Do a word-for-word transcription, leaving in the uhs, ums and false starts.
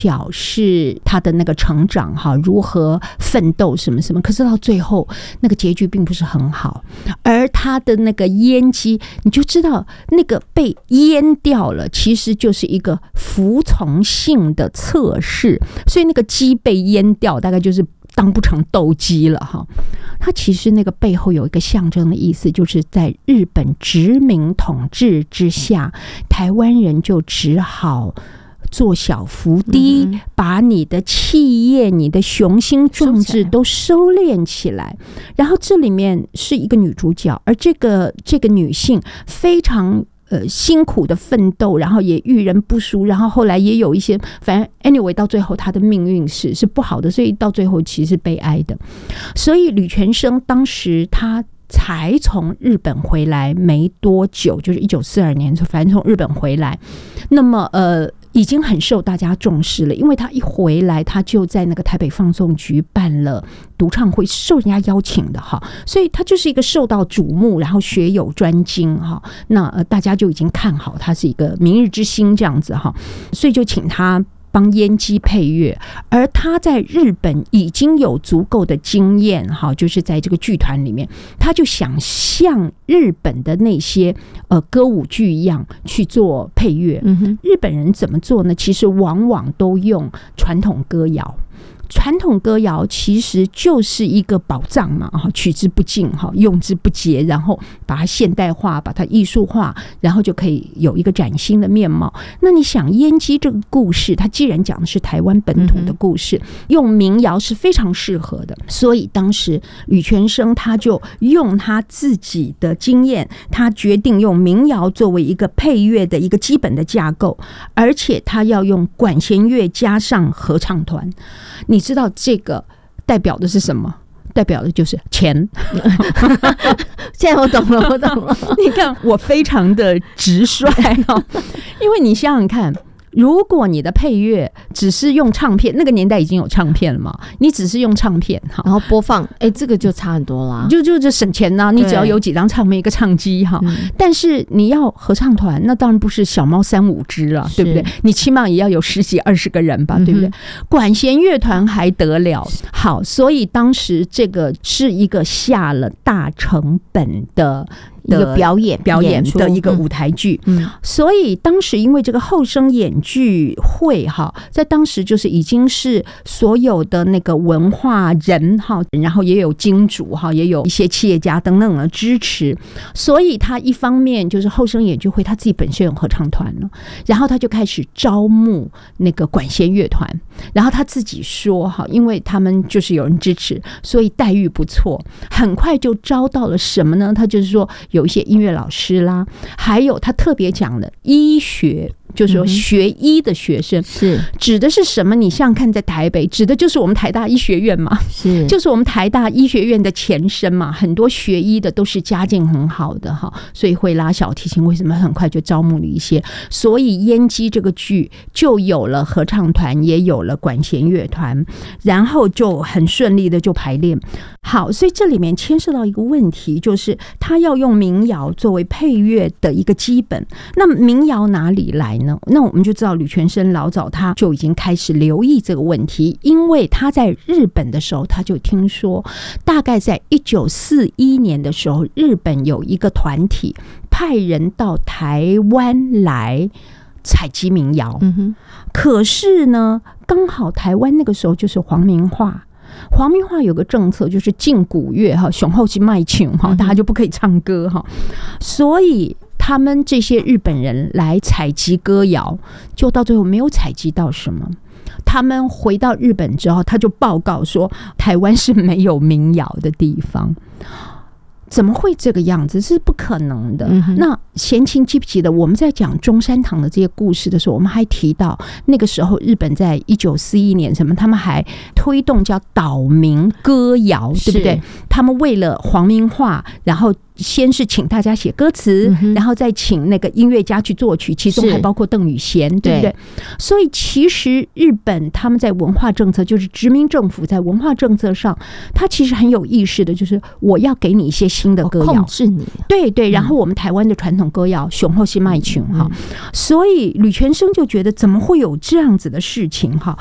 表示他的那个成长哈，如何奋斗什么什么，可是到最后那个结局并不是很好，而他的那个淹机，你就知道那个被淹掉了，其实就是一个服从性的测试，所以那个鸡被淹掉，大概就是当不成斗鸡了哈。它其实那个背后有一个象征的意思，就是在日本殖民统治之下，台湾人就只好做小伏低，嗯、把你的气焰、你的雄心壮志都收敛起来。然后这里面是一个女主角，而这个这个女性非常呃辛苦的奋斗，然后也遇人不淑，然后后来也有一些，反正 anyway 到最后她的命运是是不好的，所以到最后其实是悲哀的。所以吕全生当时他才从日本回来没多久，就是一九四二年，反正从日本回来，那么呃。已经很受大家重视了，因为他一回来，他就在那个台北放送局办了独唱会，受人家邀请的哈，所以他就是一个受到瞩目，然后学有专精哈。那呃，大家就已经看好他是一个明日之星这样子哈，所以就请他帮淹机配乐，而他在日本已经有足够的经验哈，就是在这个剧团里面，他就想像日本的那些呃歌舞剧一样去做配乐。嗯、日本人怎么做呢？其实往往都用传统歌谣。传统歌谣其实就是一个宝藏嘛，取之不尽，用之不竭，然后把它现代化，把它艺术化，然后就可以有一个崭新的面貌。那你想淹机这个故事，它既然讲的是台湾本土的故事，用民谣是非常适合的，所以当时吕全生他就用他自己的经验，他决定用民谣作为一个配乐的一个基本的架构，而且他要用管弦乐加上合唱团。你知道这个代表的是什么？代表的就是钱。 现在我懂了，我懂了。 你看我非常的直率哦，因为你想想看，如果你的配乐只是用唱片，那个年代已经有唱片了嘛，你只是用唱片然后播放，哎、欸，这个就差很多啦， 就就就省钱呐、啊。你只要有几张唱片，一个唱机哈、嗯。但是你要合唱团，那当然不是小猫三五只了，对不对？你起码也要有十几二十个人吧，对不对？嗯、管弦乐团还得了？好，所以当时这个是一个下了大成本的。 一个表演表演的一个舞台剧、嗯嗯，所以当时因为这个后生演剧会哈，在当时就是已经是所有的那个文化人哈，然后也有金主哈，也有一些企业家等等的支持，所以他一方面就是后生演剧会他自己本身有合唱团了，然后他就开始招募那个管弦乐团，然后他自己说哈，因为他们就是有人支持，所以待遇不错，很快就招到了什么呢？他就是说。有一些音乐老师啦，还有他特别讲的医学，就是说学医的学生，是指的是什么？你想想看，在台北，指的就是我们台大医学院嘛，是就是我们台大医学院的前身嘛。很多学医的都是家境很好的哈，所以会拉小提琴，为什么很快就招募了一些？所以淹机这个剧就有了合唱团，也有了管弦乐团，然后就很顺利的就排练。好，所以这里面牵涉到一个问题，就是他要用民谣作为配乐的一个基本。那民谣哪里来呢？那我们就知道吕全生老早他就已经开始留意这个问题，因为他在日本的时候，他就听说，大概在一九四一年的时候，日本有一个团体派人到台湾来采集民谣。嗯哼，可是呢，刚好台湾那个时候就是皇民化。皇民化有个政策，就是禁古乐哈，雄厚去卖唱哈，大家就不可以唱歌哈，所以他们这些日本人来采集歌谣，就到最后没有采集到什么。他们回到日本之后，他就报告说，台湾是没有民谣的地方。怎么会这个样子？是不可能的。嗯、那贤琴记不记得我们在讲中山堂的这些故事的时候，我们还提到那个时候日本在一九四一年什么，他们还推动叫岛民歌谣，对不对？他们为了皇民化，然后先是请大家写歌词，嗯、然后再请那个音乐家去作曲，其中还包括邓雨贤，对不对？所以其实日本他们在文化政策，就是殖民政府在文化政策上，他其实很有意识的，就是我要给你一些新的歌谣， 控制你， 对对。然后我们台湾的传统歌谣《雄厚西麦琼》哈，所以吕全生就觉得怎么会有这样子的事情哈？